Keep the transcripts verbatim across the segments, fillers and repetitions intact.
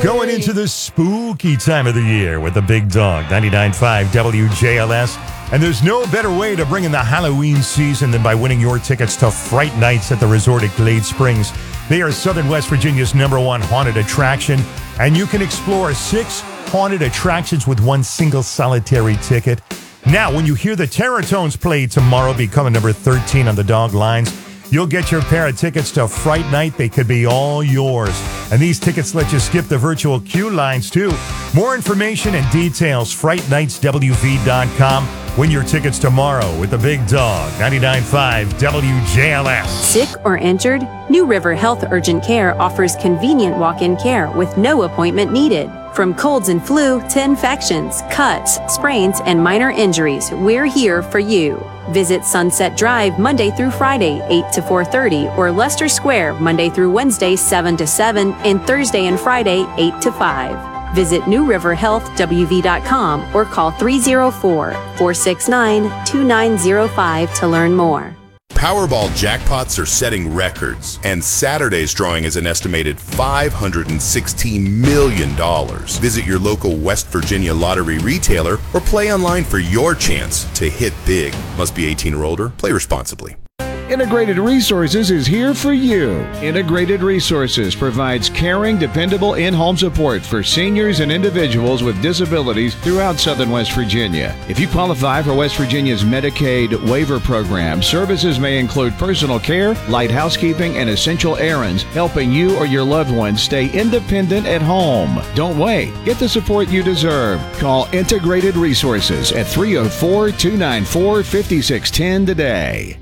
Going into the spooky time of the year with the Big Dog, ninety-nine point five W J L S. And there's no better way to bring in the Halloween season than by winning your tickets to Fright Nights at the resort at Glade Springs. They are Southern West Virginia's number one haunted attraction, and you can explore six haunted attractions with one single solitary ticket. Now, when you hear the Terror Tones play tomorrow, becoming number thirteen on the dog lines, you'll get your pair of tickets to Fright Night. They could be all yours. And these tickets let you skip the virtual queue lines, too. More information and details, fright nights w v dot com. Win your tickets tomorrow with the Big Dog, ninety-nine point five W J L S. Sick or injured? New River Health Urgent Care offers convenient walk-in care with no appointment needed. From colds and flu to infections, cuts, sprains, and minor injuries, we're here for you. Visit Sunset Drive Monday through Friday, eight to four thirty, or Leicester Square Monday through Wednesday, seven to seven, and Thursday and Friday, eight to five. Visit new river health w v dot com or call three oh four, four six nine, two nine oh five to learn more. Powerball jackpots are setting records, and Saturday's drawing is an estimated five hundred sixteen million dollars. Visit your local West Virginia lottery retailer or play online for your chance to hit big. Must be eighteen or older. Play responsibly. Integrated Resources is here for you. Integrated Resources provides caring, dependable in-home support for seniors and individuals with disabilities throughout Southern West Virginia. If you qualify for West Virginia's Medicaid waiver program, services may include personal care, light housekeeping, and essential errands, helping you or your loved ones stay independent at home. Don't wait. Get the support you deserve. Call Integrated Resources at three oh four, two nine four, five six one zero today.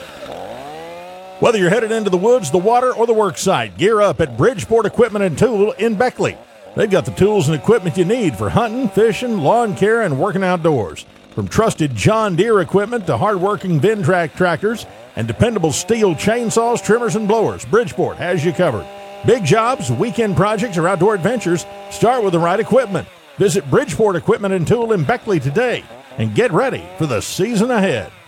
Whether you're headed into the woods, the water, or the work site, gear up at Bridgeport Equipment and Tool in Beckley. They've got the tools and equipment you need for hunting, fishing, lawn care, and working outdoors. From trusted John Deere equipment to hard-working Ventrac tractors and dependable steel chainsaws, trimmers, and blowers, Bridgeport has you covered. Big jobs, weekend projects, or outdoor adventures, start with the right equipment. Visit Bridgeport Equipment and Tool in Beckley today and get ready for the season ahead.